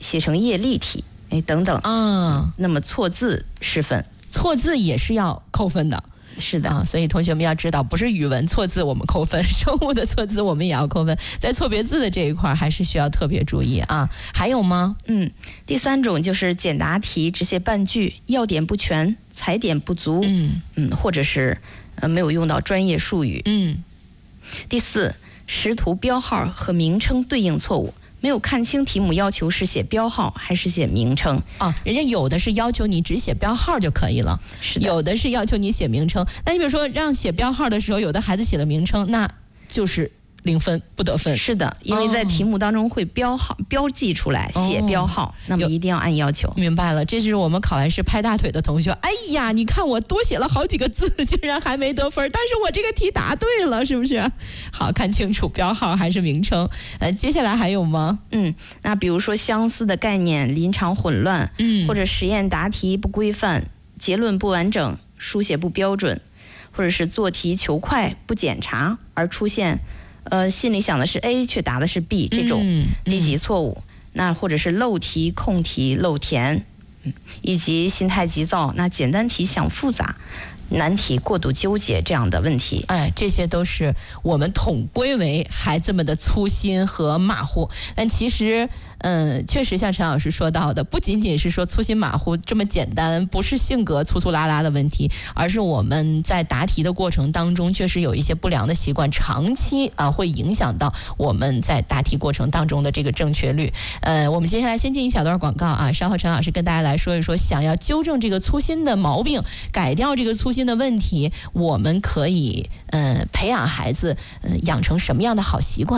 写成叶立体，等等啊。 那么错字失分， 错字也是要扣分的。 是的所以同学们要知道，不是语文错字我们扣分，生物的错字我们也要扣分，在错别字的这一块还是需要特别注意啊。还有吗？ 第3种就是简答题只写半句，要点不全，踩点不足，或者是没有用到专业术语。第4，识图标号和名称对应错误，没有看清题目要求是写标号还是写名称。 人家有的是要求你只写标号就可以了，有的是要求你写名称。那你比如说让写标号的时候，有的孩子写了名称，那就是0分，不得分。 是的，因为在题目当中会标记出来，写标号，那么一定要按要求。 明白了，这是我们考完试拍大腿的同学。哎呀，你看我多写了好几个字，竟然还没得分，但是我这个题答对了，是不是？好，看清楚标号还是名称。接下来还有吗？ 那比如说相似的概念临场混乱，或者实验答题不规范，结论不完整，书写不标准，或者是做题求快不检查而出现心里想的是 A 却答的是 B 这种低级错误，那或者是漏题、空题、漏填，以及心态急躁，那简单题想复杂，难题过度纠结这样的问题。 这些都是我们统归为孩子们的粗心和马虎。但其实确实像陈老师说到的，不仅仅是说粗心马虎这么简单，不是性格粗粗拉拉的问题，而是我们在答题的过程当中确实有一些不良的习惯，长期会影响到我们在答题过程当中的这个正确率。我们接下来先进一小段广告稍后陈老师跟大家来说一说，想要纠正这个粗心的毛病，改掉这个粗心的问题，我们可以培养孩子养成什么样的好习惯。